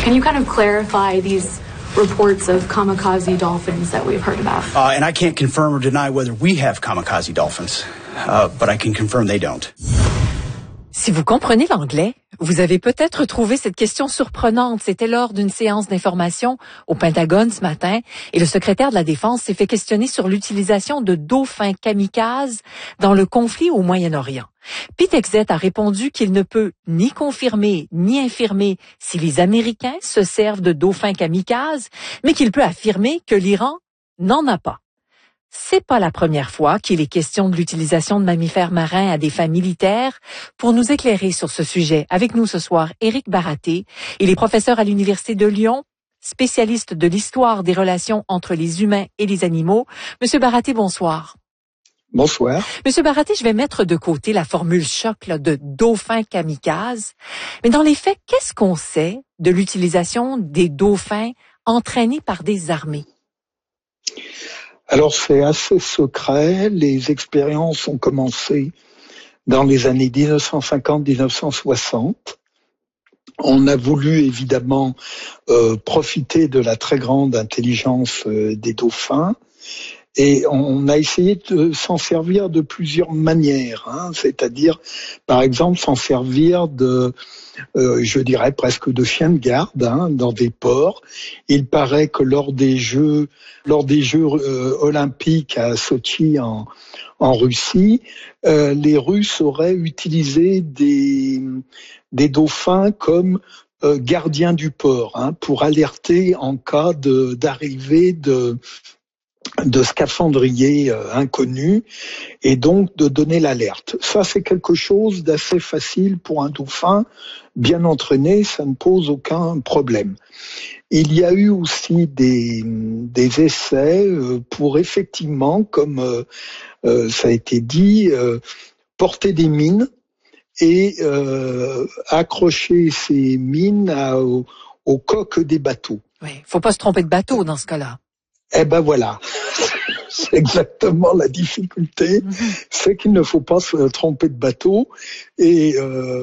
Can you kind of clarify these reports of kamikaze dolphins that we've heard about? And I can't confirm or deny whether we have kamikaze dolphins, but I can confirm they don't. Si vous comprenez l'anglais, vous avez peut-être trouvé cette question surprenante. C'était lors d'une séance d'information au Pentagone ce matin et le secrétaire de la Défense s'est fait questionner sur l'utilisation de dauphins kamikazes dans le conflit au Moyen-Orient. Pete Hegseth a répondu qu'il ne peut ni confirmer ni infirmer si les Américains se servent de dauphins kamikazes, mais qu'il peut affirmer que l'Iran n'en a pas. C'est pas la première fois qu'il est question de l'utilisation de mammifères marins à des fins militaires. Pour nous éclairer sur ce sujet, avec nous ce soir, Éric Baraté. Il est professeur à l'Université de Lyon, spécialiste de l'histoire des relations entre les humains et les animaux. Monsieur Baraté, bonsoir. Bonsoir. Monsieur Baraté, je vais mettre de côté la formule choc là, de dauphin kamikaze. Mais dans les faits, qu'est-ce qu'on sait de l'utilisation des dauphins entraînés par des armées? Alors c'est assez secret, les expériences ont commencé dans les années 1950-1960. On a voulu évidemment profiter de la très grande intelligence des dauphins et on a essayé de s'en servir de plusieurs manières, c'est-à-dire par exemple s'en servir de je dirais presque de chiens de garde dans des ports. Il paraît que lors des Jeux olympiques à Sotchi en Russie, les Russes auraient utilisé des dauphins comme gardiens du port pour alerter en cas d'arrivée de scaphandriers inconnus et donc de donner l'alerte. Ça, c'est quelque chose d'assez facile pour un dauphin. Bien entraîné, ça ne pose aucun problème. Il y a eu aussi des essais pour effectivement, comme ça a été dit, porter des mines et accrocher ces mines aux coques des bateaux. Oui, faut pas se tromper de bateau dans ce cas-là. Eh ben voilà, c'est exactement la difficulté, c'est qu'il ne faut pas se tromper de bateau et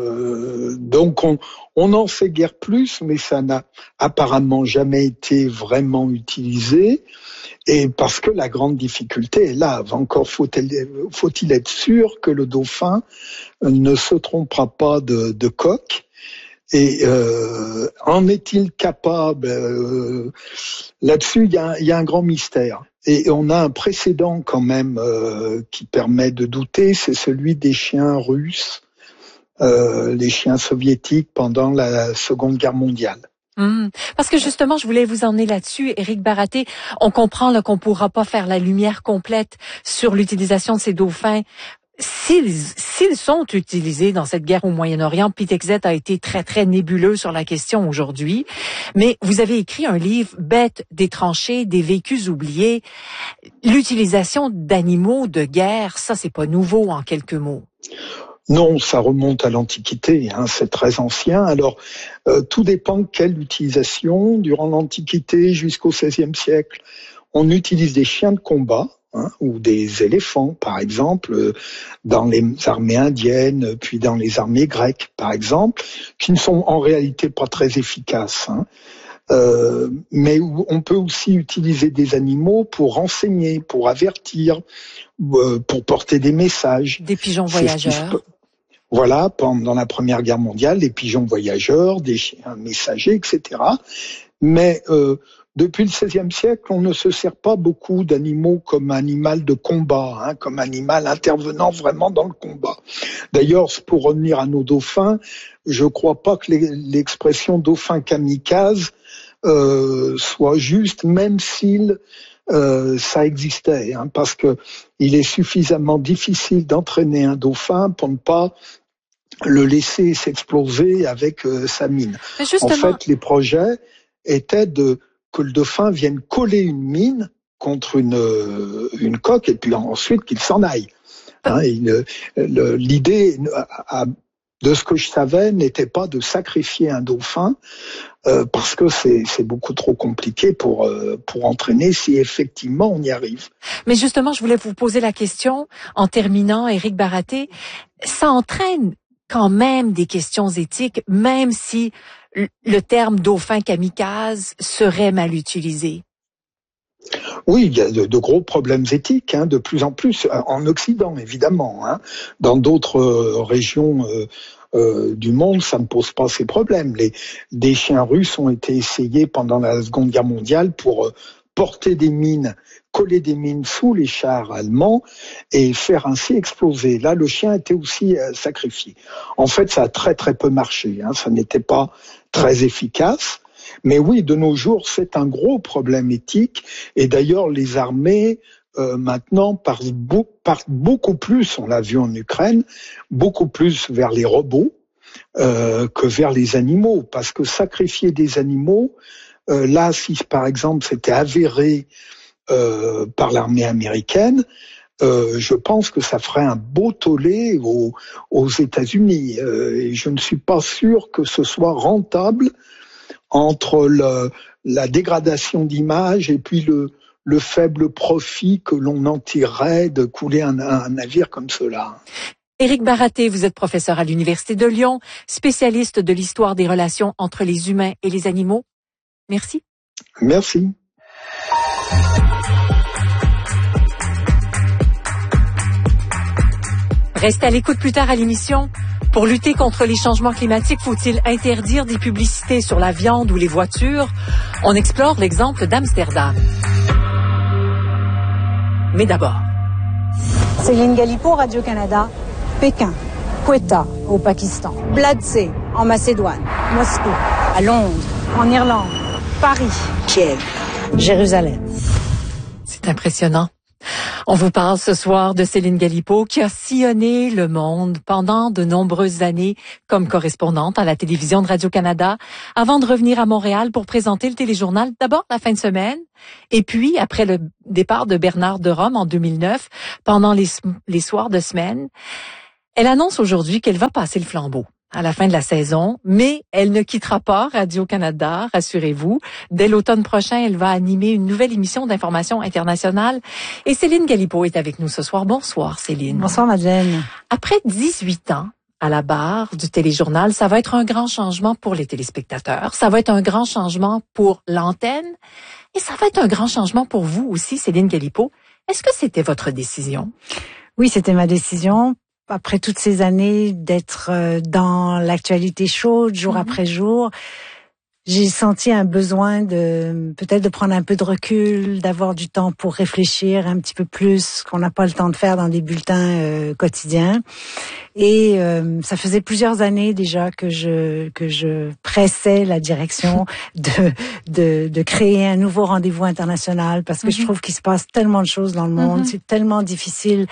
donc on en sait guère plus, mais ça n'a apparemment jamais été vraiment utilisé et parce que la grande difficulté est là. Encore faut-il être sûr que le dauphin ne se trompera pas de coque. Et en est-il capable là-dessus, il y a un grand mystère. Et on a un précédent quand même qui permet de douter, c'est celui des chiens russes, les chiens soviétiques pendant la Seconde Guerre mondiale. Parce que justement, je voulais vous emmener là-dessus, Éric Baraté. On comprend là, qu'on pourra pas faire la lumière complète sur l'utilisation de ces dauphins. S'ils sont utilisés dans cette guerre au Moyen-Orient, Pete Hegseth a été très, très nébuleux sur la question aujourd'hui. Mais vous avez écrit un livre, Bêtes des tranchées, des vécus oubliés. L'utilisation d'animaux de guerre, ça, c'est pas nouveau en quelques mots. Non, ça remonte à l'Antiquité, c'est très ancien. Alors, tout dépend de quelle utilisation. Durant l'Antiquité jusqu'au XVIe siècle, on utilise des chiens de combat, ou des éléphants, par exemple, dans les armées indiennes, puis dans les armées grecques, par exemple, qui ne sont en réalité pas très efficaces. Mais on peut aussi utiliser des animaux pour renseigner, pour avertir, pour porter des messages. Des pigeons voyageurs. Voilà, pendant la Première Guerre mondiale, des pigeons voyageurs, des chiens messagers, etc. Mais depuis le XVIe siècle, on ne se sert pas beaucoup d'animaux comme animal de combat, comme animal intervenant vraiment dans le combat. D'ailleurs, pour revenir à nos dauphins, je ne crois pas que l'expression dauphin kamikaze soit juste, même s'il ça existait, parce que il est suffisamment difficile d'entraîner un dauphin pour ne pas le laisser s'exploser avec sa mine. En fait, les projets étaient que le dauphin vienne coller une mine contre une coque et puis ensuite qu'il s'en aille. L'idée, de ce que je savais, n'était pas de sacrifier un dauphin parce que c'est beaucoup trop compliqué pour entraîner si effectivement on y arrive. Mais justement, je voulais vous poser la question en terminant, Éric Baraté, ça entraîne quand même des questions éthiques, même si le terme dauphin kamikaze serait mal utilisé. Oui, il y a de gros problèmes éthiques, de plus en plus, en Occident évidemment. Dans d'autres régions du monde, ça ne pose pas ces problèmes. Des chiens russes ont été essayés pendant la Seconde Guerre mondiale pour porter des mines, coller des mines sous les chars allemands et faire ainsi exploser. Là, le chien était aussi sacrifié. En fait, ça a très très peu marché. Ça n'était pas très efficace. Mais oui, de nos jours, c'est un gros problème éthique. Et d'ailleurs, les armées maintenant partent beaucoup plus, on l'a vu en Ukraine, beaucoup plus vers les robots que vers les animaux. Parce que sacrifier des animaux, là, si par exemple c'était avéré par l'armée américaine, je pense que ça ferait un beau tollé aux États-Unis. Et je ne suis pas sûr que ce soit rentable entre la dégradation d'image et puis le faible profit que l'on en tirerait de couler un navire comme cela. Éric Baraté, vous êtes professeur à l'Université de Lyon, spécialiste de l'histoire des relations entre les humains et les animaux. Merci. Merci. Restez à l'écoute plus tard à l'émission. Pour lutter contre les changements climatiques, faut-il interdire des publicités sur la viande ou les voitures? On explore l'exemple d'Amsterdam. Mais d'abord. Céline Galipo, Radio-Canada, Pékin, Quetta, au Pakistan, Bladse, en Macédoine, Moscou, à Londres, en Irlande, Paris, Kiev, Jérusalem. C'est impressionnant. On vous parle ce soir de Céline Galipo qui a sillonné le monde pendant de nombreuses années comme correspondante à la télévision de Radio-Canada avant de revenir à Montréal pour présenter le téléjournal d'abord la fin de semaine et puis après le départ de Bernard de Rome en 2009 pendant les soirs de semaine. Elle annonce aujourd'hui qu'elle va passer le flambeau à la fin de la saison, mais elle ne quittera pas Radio-Canada, rassurez-vous. Dès l'automne prochain, elle va animer une nouvelle émission d'information internationale. Et Céline Galipo est avec nous ce soir. Bonsoir, Céline. Bonsoir, Madeleine. Après 18 ans à la barre du téléjournal, ça va être un grand changement pour les téléspectateurs. Ça va être un grand changement pour l'antenne. Et ça va être un grand changement pour vous aussi, Céline Galipo. Est-ce que c'était votre décision? Oui, c'était ma décision. Après toutes ces années d'être dans l'actualité chaude, jour après jour, j'ai senti un besoin peut-être de prendre un peu de recul, d'avoir du temps pour réfléchir un petit peu plus, qu'on n'a pas le temps de faire dans des bulletins quotidiens. Et ça faisait plusieurs années déjà que je pressais la direction de créer un nouveau rendez-vous international parce que je trouve qu'il se passe tellement de choses dans le monde, c'est tellement difficile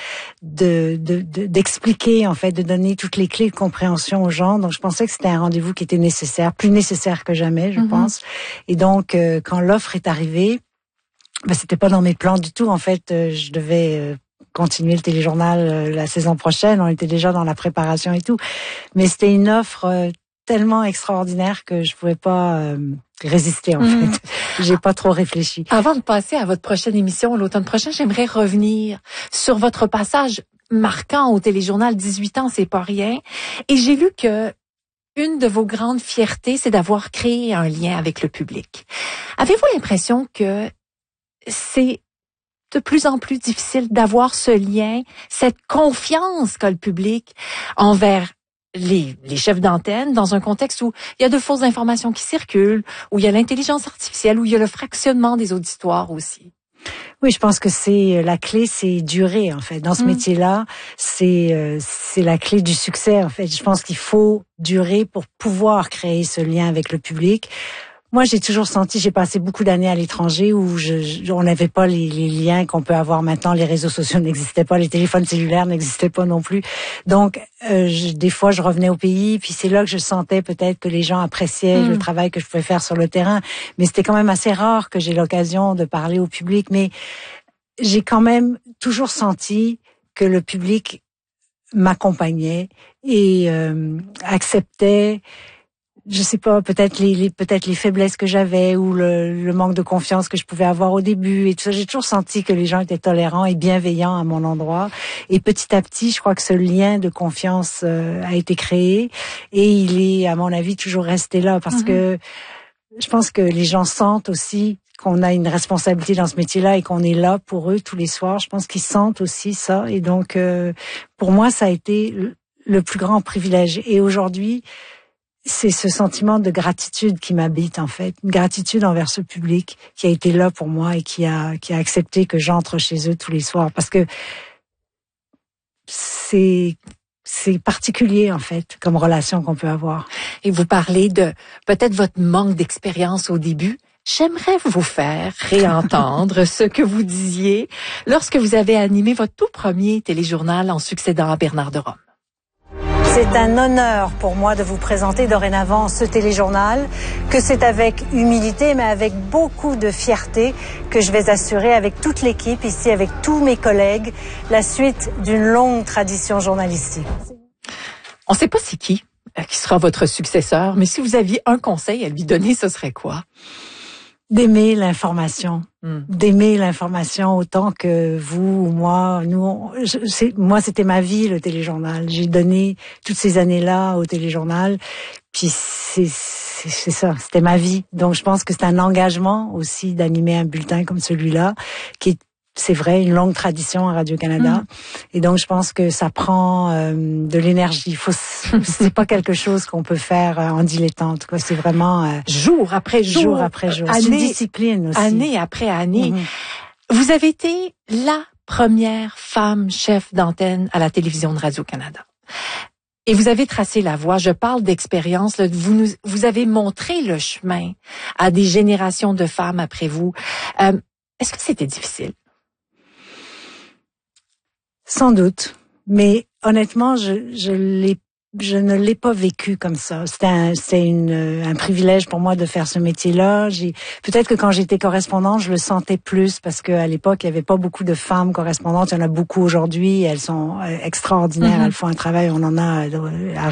d'expliquer en fait, de donner toutes les clés de compréhension aux gens. Donc je pensais que c'était un rendez-vous qui était nécessaire, plus nécessaire que jamais, je pense. Et donc quand l'offre est arrivée, c'était pas dans mes plans du tout en fait, je devais continuer le téléjournal la saison prochaine. On était déjà dans la préparation et tout. Mais c'était une offre tellement extraordinaire que je pouvais pas résister, en fait. J'ai pas trop réfléchi. Avant de passer à votre prochaine émission l'automne prochain, j'aimerais revenir sur votre passage marquant au téléjournal. 18 ans, c'est pas rien. Et j'ai lu que une de vos grandes fiertés, c'est d'avoir créé un lien avec le public. Avez-vous l'impression que c'est de plus en plus difficile d'avoir ce lien, cette confiance qu'a le public envers les chefs d'antenne dans un contexte où il y a de fausses informations qui circulent, où il y a l'intelligence artificielle, où il y a le fractionnement des auditoires aussi? Oui, je pense que c'est la clé, c'est durer en fait. Dans ce métier-là, c'est la clé du succès en fait. Je pense qu'il faut durer pour pouvoir créer ce lien avec le public. Moi, j'ai toujours senti, j'ai passé beaucoup d'années à l'étranger où on n'avait pas les liens qu'on peut avoir maintenant. Les réseaux sociaux n'existaient pas, les téléphones cellulaires n'existaient pas non plus. Donc, des fois, je revenais au pays, puis c'est là que je sentais peut-être que les gens appréciaient le travail que je pouvais faire sur le terrain. Mais c'était quand même assez rare que j'ai l'occasion de parler au public. Mais j'ai quand même toujours senti que le public m'accompagnait et acceptait je sais pas, peut-être les faiblesses que j'avais ou le manque de confiance que je pouvais avoir au début et tout ça. J'ai toujours senti que les gens étaient tolérants et bienveillants à mon endroit. Et petit à petit, je crois que ce lien de confiance a été créé et il est, à mon avis, toujours resté là parce que je pense que les gens sentent aussi qu'on a une responsabilité dans ce métier-là et qu'on est là pour eux tous les soirs. Je pense qu'ils sentent aussi ça. Et donc, pour moi, ça a été le plus grand privilège. Et aujourd'hui, c'est ce sentiment de gratitude qui m'habite, en fait. Une gratitude envers ce public qui a été là pour moi et qui a accepté que j'entre chez eux tous les soirs. Parce que c'est particulier, en fait, comme relation qu'on peut avoir. Et vous parlez de peut-être votre manque d'expérience au début. J'aimerais vous faire réentendre ce que vous disiez lorsque vous avez animé votre tout premier téléjournal en succédant à Bernard de Rome. C'est un honneur pour moi de vous présenter dorénavant ce téléjournal, que c'est avec humilité, mais avec beaucoup de fierté que je vais assurer avec toute l'équipe, ici avec tous mes collègues, la suite d'une longue tradition journalistique. On ne sait pas c'est qui sera votre successeur, mais si vous aviez un conseil à lui donner, ce serait quoi? D'aimer l'information. D'aimer l'information autant que vous ou moi. Moi, c'était ma vie, le téléjournal. J'ai donné toutes ces années-là au téléjournal. Puis c'est ça, c'était ma vie. Donc, je pense que c'est un engagement aussi d'animer un bulletin comme celui-là, qui est, c'est vrai, une longue tradition à Radio-Canada. Et donc, je pense que ça prend de l'énergie. C'est pas quelque chose qu'on peut faire en dilettante, quoi. C'est vraiment jour après jour. Jour après jour. C'est une discipline aussi. Année après année. Vous avez été la première femme chef d'antenne à la télévision de Radio-Canada. Et vous avez tracé la voie. Je parle d'expérience. Là, vous avez montré le chemin à des générations de femmes après vous. Est-ce que c'était difficile? Sans doute, mais honnêtement, je ne l'ai pas vécu comme ça. C'est un privilège pour moi de faire ce métier-là. Peut-être que quand j'étais correspondante, je le sentais plus parce qu'à l'époque, il y avait pas beaucoup de femmes correspondantes. Il y en a beaucoup aujourd'hui. Elles sont extraordinaires. Elles font un travail. On en a à